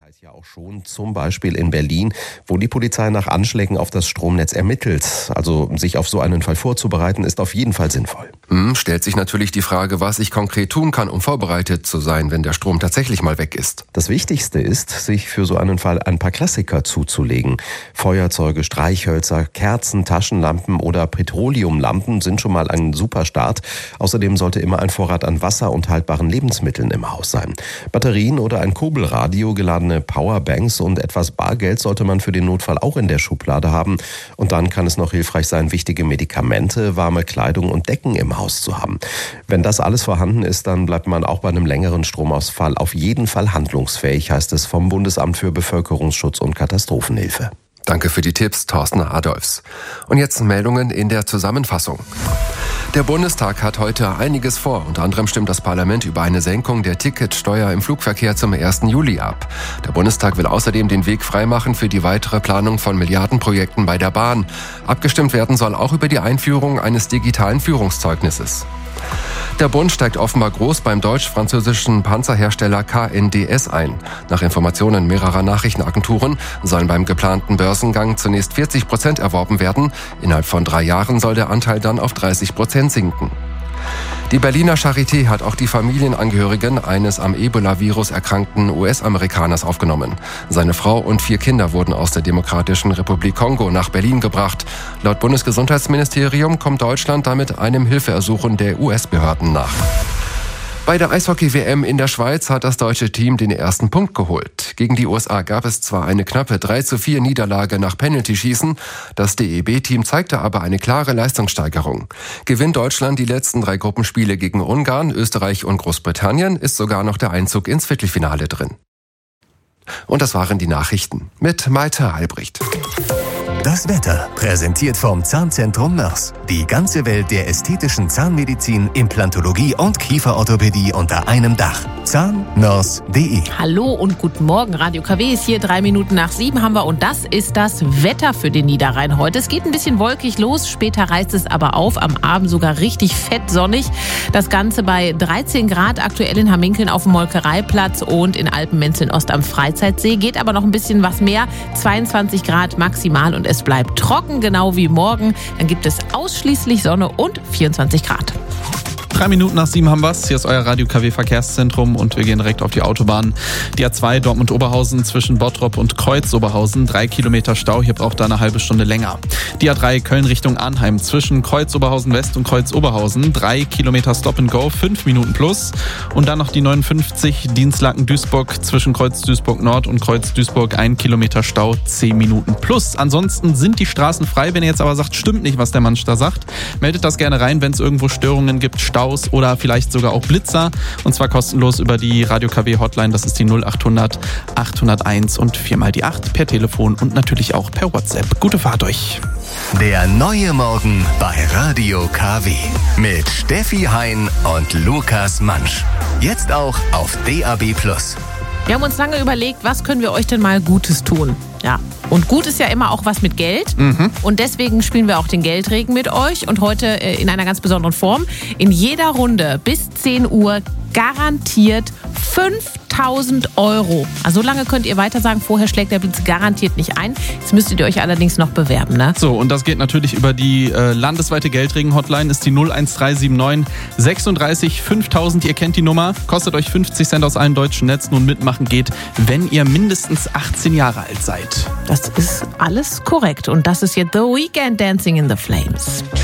Kreis ja auch schon, zum Beispiel in Berlin, wo die Polizei nach Anschlägen auf das Stromnetz ermittelt. Also sich auf so einen Fall vorzubereiten, ist auf jeden Fall sinnvoll. Stellt sich natürlich die Frage, was ich konkret tun kann, um vorbereitet zu sein, wenn der Strom tatsächlich mal weg ist. Das Wichtigste ist, sich für so einen Fall ein paar Klassiker zuzulegen. Feuerzeuge, Streichhölzer, Kerzen, Taschenlampen oder Petroleumlampen sind schon mal ein super Start. Außerdem sollte immer ein Vorrat an Wasser und haltbaren Lebensmitteln im Haus sein. Batterien oder ein Kurbelradio, geladene Powerbanks und etwas Bargeld sollte man für den Notfall auch in der Schublade haben. Und dann kann es noch hilfreich sein, wichtige Medikamente, warme Kleidung und Decken im Haus zu haben. Wenn das alles vorhanden ist, dann bleibt man auch bei einem längeren Stromausfall auf jeden Fall handlungsfähig, heißt es vom Bundesamt für Bevölkerungsschutz und Katastrophenhilfe. Danke für die Tipps, Thorsten Adolfs. Und jetzt Meldungen in der Zusammenfassung. Der Bundestag hat heute einiges vor. Unter anderem stimmt das Parlament über eine Senkung der Ticketsteuer im Flugverkehr zum 1. Juli ab. Der Bundestag will außerdem den Weg freimachen für die weitere Planung von Milliardenprojekten bei der Bahn. Abgestimmt werden soll auch über die Einführung eines digitalen Führungszeugnisses. Der Bund steigt offenbar groß beim deutsch-französischen Panzerhersteller KNDS ein. Nach Informationen mehrerer Nachrichtenagenturen sollen beim geplanten Börsengang zunächst 40% erworben werden. Innerhalb von 3 Jahren soll der Anteil dann auf 30% sinken. Die Berliner Charité hat auch die Familienangehörigen eines am Ebola-Virus erkrankten US-Amerikaners aufgenommen. Seine Frau und 4 Kinder wurden aus der Demokratischen Republik Kongo nach Berlin gebracht. Laut Bundesgesundheitsministerium kommt Deutschland damit einem Hilfeersuchen der US-Behörden nach. Bei der Eishockey-WM in der Schweiz hat das deutsche Team den ersten Punkt geholt. Gegen die USA gab es zwar eine knappe 3:4 Niederlage nach Penaltyschießen, das DEB-Team zeigte aber eine klare Leistungssteigerung. Gewinnt Deutschland die letzten 3 Gruppenspiele gegen Ungarn, Österreich und Großbritannien, ist sogar noch der Einzug ins Viertelfinale drin. Und das waren die Nachrichten mit Maite Albrecht. Das Wetter, präsentiert vom Zahnzentrum Nörs. Die ganze Welt der ästhetischen Zahnmedizin, Implantologie und Kieferorthopädie unter einem Dach. zahnnörs.de. Hallo und guten Morgen. Radio KW ist hier, 3 Minuten nach 7 haben wir und das ist das Wetter für den Niederrhein heute. Es geht ein bisschen wolkig los, später reißt es aber auf, am Abend sogar richtig fett sonnig. Das Ganze bei 13 Grad aktuell in Hamminkeln auf dem Molkereiplatz und in Alpenmenzeln-Ost am Freizeitsee. Geht aber noch ein bisschen was mehr, 22 Grad maximal und es bleibt trocken, genau wie morgen. Dann gibt es ausschließlich Sonne und 24 Grad. 3 Minuten nach 7 haben wir's. Hier ist euer Radio KW Verkehrszentrum und wir gehen direkt auf die Autobahn. Die A2 Dortmund-Oberhausen zwischen Bottrop und Kreuz-Oberhausen. 3 Kilometer Stau, hier braucht ihr eine halbe Stunde länger. Die A3 Köln Richtung Arnheim zwischen Kreuz-Oberhausen West und Kreuz-Oberhausen. 3 Kilometer Stop and Go, 5 Minuten plus. Und dann noch die 59 Dienstlaken-Duisburg zwischen Kreuz-Duisburg Nord und Kreuz-Duisburg. 1 Kilometer Stau, 10 Minuten plus. Ansonsten sind die Straßen frei. Wenn ihr jetzt aber sagt, stimmt nicht, was der Mensch da sagt, meldet das gerne rein, wenn es irgendwo Störungen gibt, Staus oder vielleicht sogar auch Blitzer. Und zwar kostenlos über die Radio KW Hotline. Das ist die 0800 801 und 4 die 8 per Telefon und natürlich auch per WhatsApp. Gute Fahrt euch. Der neue Morgen bei Radio KW. Mit Steffi Hein und Lukas Mansch. Jetzt auch auf DAB+. Wir haben uns lange überlegt, was können wir euch denn mal Gutes tun? Ja, und gut ist ja immer auch was mit Geld. Und deswegen spielen wir auch den Geldregen mit euch. Und heute in einer ganz besonderen Form. In jeder Runde bis 10 Uhr garantiert 5.000 €. Also so lange könnt ihr weiter sagen, vorher schlägt der Blitz garantiert nicht ein. Jetzt müsstet ihr euch allerdings noch bewerben, ne? So, und das geht natürlich über die landesweite Geldregen-Hotline, ist die 01379 36 5000. Ihr kennt die Nummer, kostet euch 50 Cent aus allen deutschen Netzen und mitmachen geht, wenn ihr mindestens 18 Jahre alt seid. Das ist alles korrekt. Und das ist jetzt The Weeknd, Dancing in the Flames.